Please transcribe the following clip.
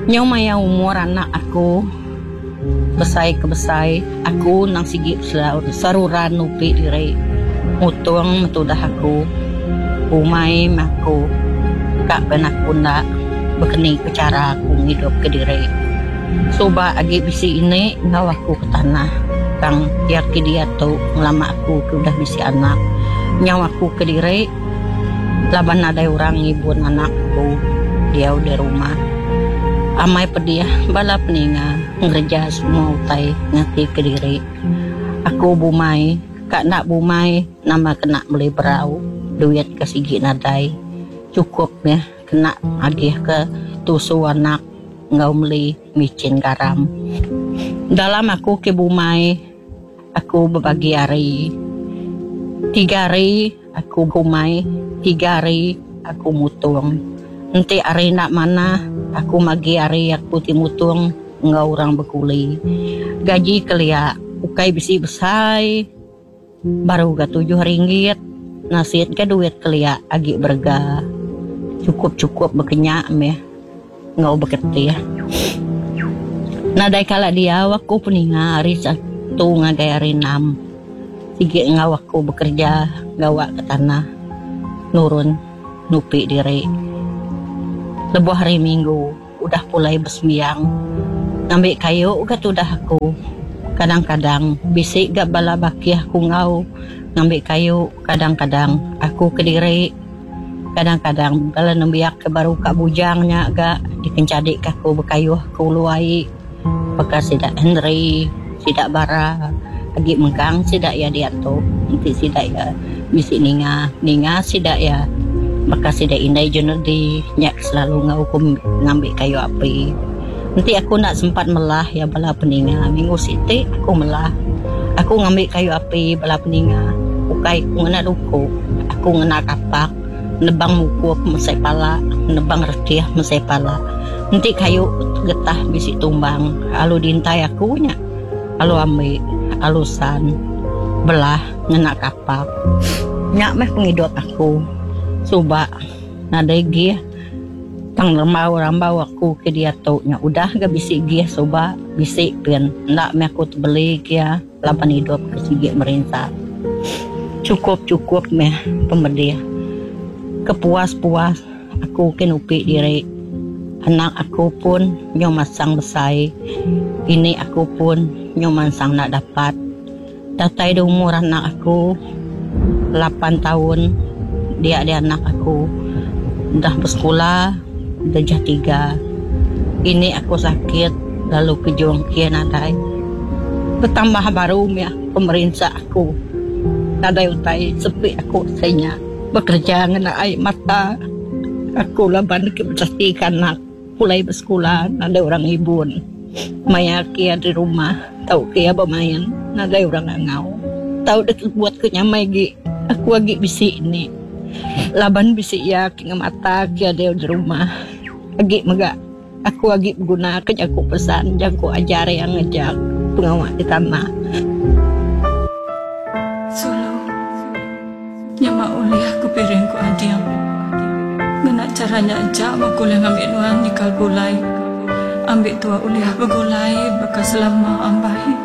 Nyaw maya umur anak aku besay ke besay aku nang sige saruran nupi dire mutuang matudah aku umay mako kak benak punda bekeni ke cara aku hidup ke dire soba agi bisi ini ngaw aku ke tanah kang tiap ke dia tu ngelama aku ke udah bisi anak nyaw aku ke dire laban ada orang ibu anakku dia udah rumah amai pediah bala peninga ngerja semua utai ngati ke diri aku bumai kak nak bumai nama kena beli berau duit ke sigi nadai cukup ya kena agih ke tusu anak ngau beli micin garam dalam aku ke bumai aku berbagi hari 3 hari aku bumai 3 hari aku mutung nanti hari nak mana aku magi hari aku timutung ngau orang bekuli gaji kelia ukai bisi besai baru ga 7 ringgit nasit ke duit kelia agi berga cukup bekenyak meh ngau beketi ya nadai kala dia aku peninga hari 1 ngagai hari 6 sige ngau aku bekerja gawa ke tanah nurun nupi diri lebuh hari Minggu udah mulai besmiang ngambil kayu ugat udah aku kadang-kadang bisik gak bala baki aku ngau ngambil kayu kadang-kadang aku ke diri kadang-kadang bala nembiak ke baru kak bujangnya agak dikencadik aku berkayu aku luai bekas sidak Henry sidak bara lagi mengkang sidak ya dia tu nanti sidak ya bisik ninga sidak ya maka sidak indai jenerdi nyak selalu ngaukum ngambil kayu api nanti aku nak sempat melah ya bala peninga minggu siti aku melah aku ngambil kayu api bala peninga ukai aku ngena duku aku ngena kapak nebang muku aku mesai pala nebang retiah mesai pala nanti kayu getah bisi tumbang alu dintai aku nyak alu ambil alusan belah ngena kapak nyak meh pengidot aku coba nadai gia tang rambau aku ke dia tu nya udah gak bisik gia coba bisik pian ndak me aku beli gia lapan hidup ke sigi merintah cukup meh pembedia kepuas aku kenupi diri anak aku pun nyo masang besai ini aku pun nyo masang nak dapat datai di umur anak aku 8 tahun dia anak aku udah bersekolah darjah 3 ini aku sakit lalu kejuang kian adai bertambah baru ya pemerintah aku nadai utai sepi aku saya bekerja ngena air mata aku laban kepastikan nak mulai bersekolah ada orang ibu maya kia di rumah tahu kia bermain nadai orang ngau tahu deket buat kenyamai gi aku lagi bisi ini laban bisi ya ke mata kia dia di rumah lagi megak aku lagi guna kerja aku pesan jago ajar yang ngejak pengawal di tanah solo nyama oleh aku piring ku adiam ngena caranya aja makulah ngambil nuan nikal gulai ambil tua oleh aku gulai bekas lama ambahi